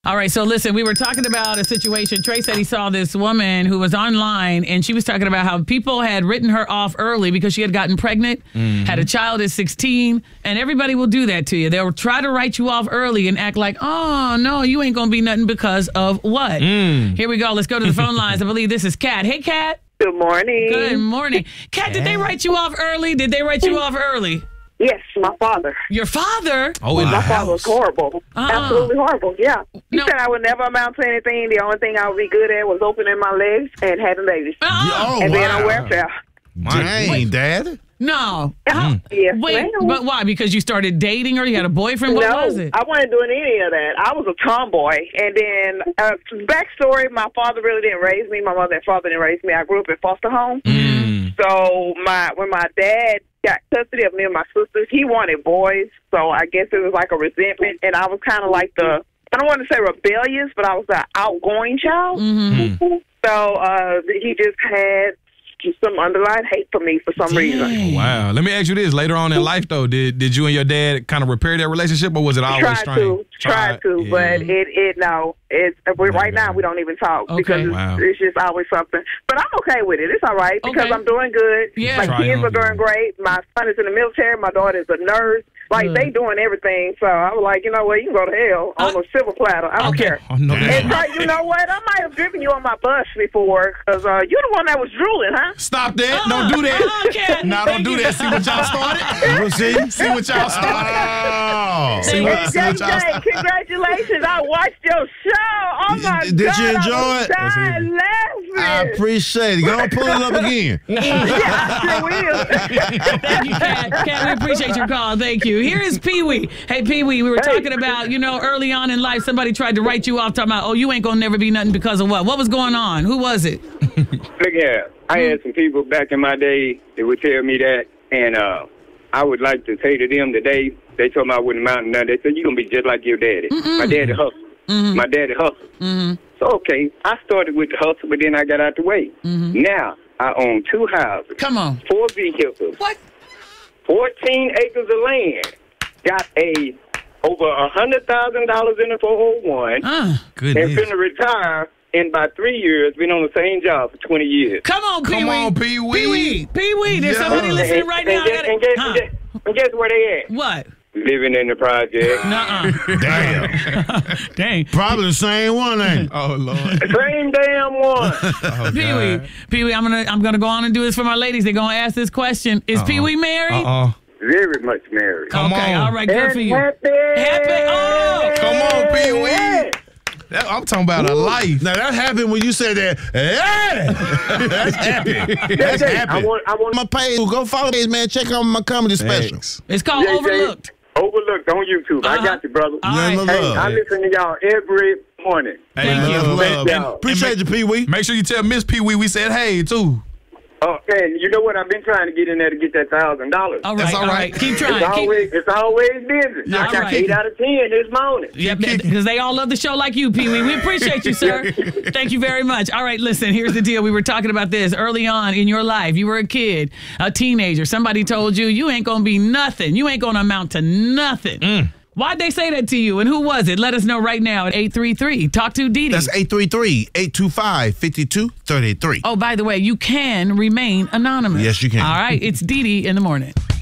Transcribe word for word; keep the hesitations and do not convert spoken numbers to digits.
All right, so listen, we were talking about a situation. Trey said he saw this woman who was online, and she was talking about how people had written her off early because she had gotten pregnant, mm-hmm. had a child at sixteen, and everybody will do that to you. They'll try to write you off early and act like, oh, no, you ain't going to be nothing because of what? Mm. Here we go. Let's go to the phone lines. I believe this is Kat. Hey, Kat. Good morning. Good morning. Kat, did they write you off early? Did they write you off early? Yes, my father. Your father? Oh, my father was horrible. Uh-uh. Absolutely horrible, yeah. He no. said I would never amount to anything. The only thing I would be good at was opening my legs and having babies. Uh-uh. Oh, and wow. being on welfare. Dang, Wait. Dad. No. Mm. Yes, Wait, ma'am. But why? Because you started dating or you had a boyfriend? What no, was it? I wasn't doing any of that. I was a tomboy. And then, uh, backstory, my father really didn't raise me. My mother and father didn't raise me. I grew up in foster home. Mm. So my when my dad got custody of me and my sisters, he wanted boys. So I guess it was like a resentment. And I was kind of like the, I don't want to say rebellious, but I was the outgoing child. Mm-hmm. So uh, he just had some underlying hate for me for some Dang. reason. Wow. Let me ask you this. Later on in life, though, did did you and your dad kind of repair that relationship, or was it always tried strained? To, tried, tried to, yeah. but it, it no. It's, we, right now, we don't even talk okay. because it's, wow. it's just always something. But I'm okay with it. It's all right because okay. I'm doing good. Yeah. My Try kids are doing great. My son is in the military. My daughter is a nurse. Like, mm. they doing everything. So I was like, you know what? You can go to hell on uh, a silver platter. I don't okay. care. Oh, no. And so, you know what? I might have driven you on my bus before because uh, you're the one that was drooling, huh? Stop that. Uh, don't do that. Uh, okay. No, don't do that. See what y'all started? We'll see. See what y'all started. Oh. See what, see J what y'all started. Congratulations. I watched your show. Oh, my Did God. you enjoy it? I laughing. I appreciate it. Go on, pull it up again. Yeah, I sure will. Thank you, Kat. Kat, we appreciate your call. Thank you. Here is Pee Wee. Hey, Pee Wee, we were hey. talking about, you know, early on in life, somebody tried to write you off talking about, oh, you ain't gonna never be nothing because of what? What was going on? Who was it? Look here. I had some people back in my day that would tell me that, and uh, I would like to say to them today, they told me I wouldn't amount to nothing. They said, you're going to be just like your daddy. Mm-mm. My daddy hustled. Mm-hmm. My daddy hustled. Mm-hmm. So, okay, I started with the hustle, but then I got out the way. Mm-hmm. Now, I own two houses. Come on. Four vehicles. What? fourteen acres of land. Got a over one hundred thousand dollars in the four oh one. Uh, and finna retire in about three years. Been on the same job for twenty years. Come on, Pee Wee. Come on, Pee Wee. Pee Wee. Pee Wee. There's Yeah. somebody listening and, right and now. Guess, gotta, and, guess, huh. and, guess, and guess where they at? What? Living in the project. Nuh-uh. Damn. Dang. Probably the same one, ain't it? Oh, Lord. Same damn one. Oh, Pee Wee. Pee Wee, I'm gonna I'm gonna go on and do this for my ladies. They're gonna ask this question. Is uh-uh. Pee Wee married? Uh-uh. Very much married. Come okay, on. all right, good and for you. Happy. Happy. Oh, come on, Pee Wee. That, I'm talking about Ooh. a life. Now, that happened when you said that. Hey! That's happy. That's happy. I want, I want my page. Go follow this, man. Check out my comedy specials. It's called J J, Overlooked. Overlooked on YouTube. Uh-huh. I got you, brother. All right. Love, Hey, love. I listen to y'all every morning. Hey, Thank you. Love, love. And- Appreciate you, Pee Wee. Make sure you tell Miss Pee Wee we said hey, too. Oh, and you know what? I've been trying to get in there to get that thousand dollars. All right, That's all all right. right. Keep trying. It's Keep, always, it's always busy. Yeah, I got right. eight out of ten this morning. yeah, because they all love the show like you, Pee Wee. We appreciate you, sir. Thank you very much. All right, listen, here's the deal. We were talking about this early on in your life. You were a kid, a teenager. Somebody told you, you ain't going to be nothing. You ain't going to amount to nothing. Mm. Why'd they say that to you, and who was it? Let us know right now at eight three three. Talk to Dee Dee. That's eight three three, eight two five, five two three three. Oh, by the way, you can remain anonymous. Yes, you can. All right, it's Dee Dee in the morning.